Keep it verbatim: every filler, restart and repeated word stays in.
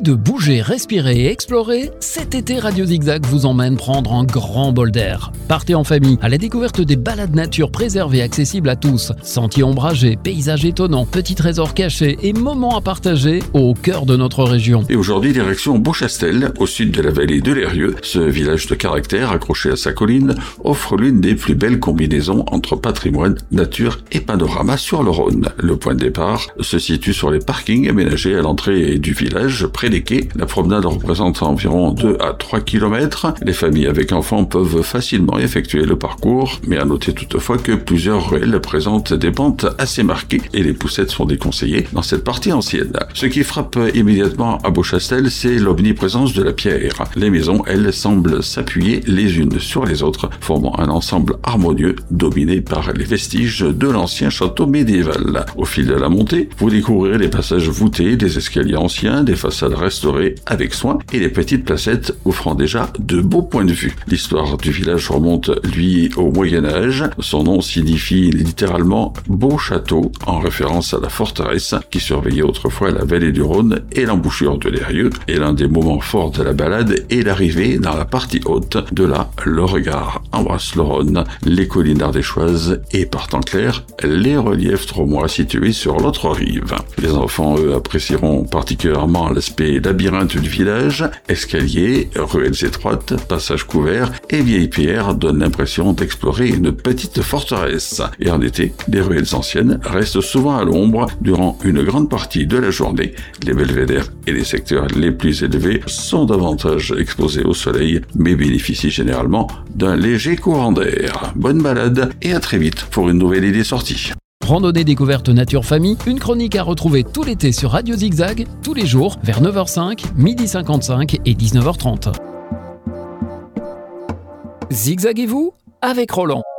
de bouger, respirer et explorer, cet été Radio Zigzag vous emmène prendre un grand bol d'air. Partez en famille à la découverte des balades nature préservées accessibles à tous. Sentiers ombragés, paysages étonnants, petits trésors cachés et moments à partager au cœur de notre région. Et aujourd'hui, direction Beauchastel, au sud de la vallée de l'Eyrieux. Ce village de caractère, accroché à sa colline, offre l'une des plus belles combinaisons entre patrimoine, nature et panorama sur le Rhône. Le point de départ se situe sur les parkings aménagés à l'entrée du village, près des quais. La promenade représente environ deux à trois kilomètres. Les familles avec enfants peuvent facilement effectuer le parcours, mais à noter toutefois que plusieurs ruelles présentent des pentes assez marquées et les poussettes sont déconseillées dans cette partie ancienne. Ce qui frappe immédiatement à Beauchastel, c'est l'omniprésence de la pierre. Les maisons, elles, semblent s'appuyer les unes sur les autres, formant un ensemble harmonieux dominé par les vestiges de l'ancien château médiéval. Au fil de la montée, vous découvrirez les passages voûtés, des escaliers anciens, des façades restaurées avec soin et les petites placettes offrant déjà de beaux points de vue. L'histoire du village remonte, lui, au Moyen-Âge. Son nom signifie littéralement « beau château » en référence à la forteresse qui surveillait autrefois la vallée du Rhône et l'embouchure de l'Eyrieux. Et l'un des moments forts de la balade est l'arrivée dans la partie haute. De là, le regard embrasse le Rhône, les collines ardéchoises et, par temps clair, les reliefs drômois situés sur l'autre rive. Les enfants, eux, apprécieront particulièrement l'aspect labyrinthe du village. Escaliers, ruelles étroites, passages couverts et vieilles pierres donnent l'impression d'explorer une petite forteresse. Et en été, les ruelles anciennes restent souvent à l'ombre durant une grande partie de la journée. Les belvédères et les secteurs les plus élevés sont davantage exposés au soleil, mais bénéficient généralement d'un léger courant d'air. Bonne balade et à très vite pour une nouvelle idée sortie. Randonnée découverte nature famille, une chronique à retrouver tout l'été sur Radio Zigzag, tous les jours vers neuf heures cinq, midi cinquante-cinq et dix-neuf heures trente. Zigzaguez-vous avec Roland.